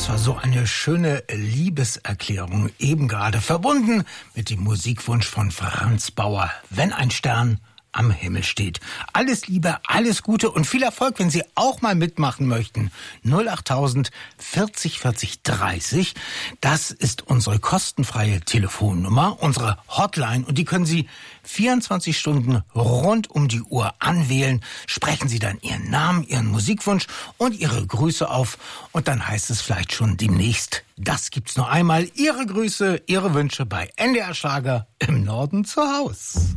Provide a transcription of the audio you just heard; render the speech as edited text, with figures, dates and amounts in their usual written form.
Das war so eine schöne Liebeserklärung, eben gerade verbunden mit dem Musikwunsch von Franz Bauer. Wenn ein Stern am Himmel steht. Alles Liebe, alles Gute und viel Erfolg, wenn Sie auch mal mitmachen möchten. 08000 40 40 30. Das ist unsere kostenfreie Telefonnummer, unsere Hotline, und die können Sie 24 Stunden rund um die Uhr anwählen. Sprechen Sie dann Ihren Namen, Ihren Musikwunsch und Ihre Grüße auf, und dann heißt es vielleicht schon demnächst: Das gibt's nur einmal. Ihre Grüße, Ihre Wünsche bei NDR Schlager im Norden zu Haus.